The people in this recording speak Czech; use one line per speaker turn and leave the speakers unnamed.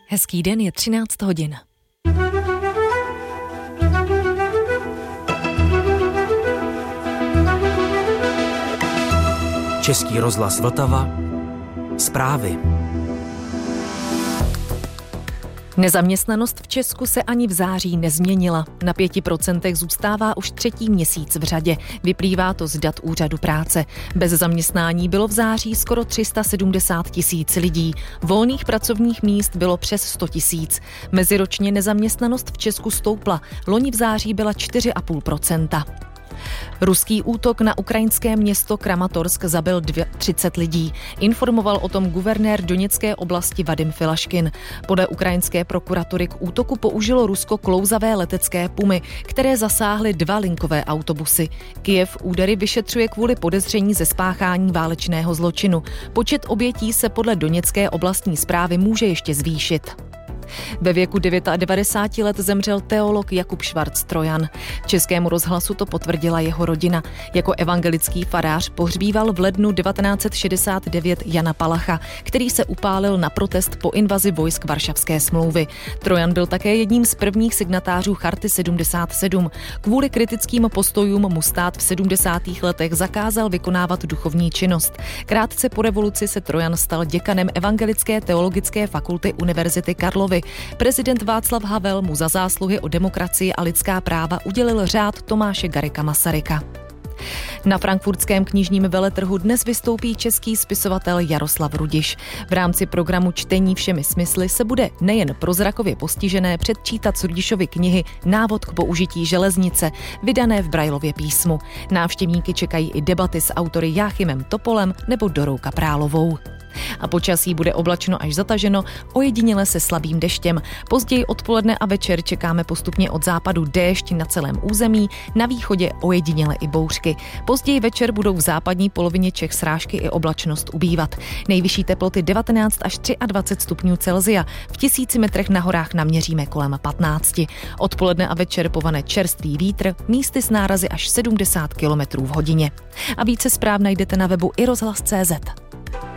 Hezký den, je 13 hodin.
Český rozhlas Vltava. Zprávy.
Nezaměstnanost v Česku se ani v září nezměnila. Na 5% zůstává už třetí měsíc v řadě. Vyplývá to z dat Úřadu práce. Bez zaměstnání bylo v září skoro 370 000 lidí. Volných pracovních míst bylo přes 100 000. Meziročně nezaměstnanost v Česku stoupla. Loni v září byla 4,5%. Ruský útok na ukrajinské město Kramatorsk zabil 30 lidí. Informoval o tom guvernér Doněcké oblasti Vadim Filaškin. Podle ukrajinské prokuratury k útoku použilo Rusko klouzavé letecké pumy, které zasáhly 2 linkové autobusy. Kyjev údery vyšetřuje kvůli podezření ze spáchání válečného zločinu. Počet obětí se podle Doněcké oblastní správy může ještě zvýšit. Ve věku 99 let zemřel teolog Jakub Schwarz-Trojan. Českému rozhlasu to potvrdila jeho rodina. Jako evangelický farář pohřbíval v lednu 1969 Jana Palacha, který se upálil na protest po invazi vojsk Varšavské smlouvy. Trojan byl také jedním z prvních signatářů Charty 77. Kvůli kritickým postojům mu stát v 70. letech zakázal vykonávat duchovní činnost. Krátce po revoluci se Trojan stal děkanem Evangelické teologické fakulty Univerzity Karlovy. Prezident Václav Havel mu za zásluhy o demokracii a lidská práva udělil řád Tomáše Garrigua Masaryka. Na frankfurtském knižním veletrhu dnes vystoupí český spisovatel Jaroslav Rudiš. V rámci programu Čtení všemi smysly se bude nejen pro zrakově postižené předčítat z Rudišovy knihy Návod k použití železnice, vydané v Brailově písmu. Návštěvníky čekají i debaty s autory Jáchymem Topolem nebo Dorou Kaprálovou. A počasí bude oblačno až zataženo, ojediněle se slabým deštěm. Později odpoledne a večer čekáme postupně od západu déšť na celém území, na východě ojediněle i bouřky. Později večer budou v západní polovině Čech srážky i oblačnost ubývat. Nejvyšší teploty 19 až 23 stupňů Celsia. V 1000 metrech na horách naměříme kolem 15. Odpoledne a večer povane čerstvý vítr, místy s nárazy až 70 km v hodině. A více zpráv najdete na webu iRozhlas.cz.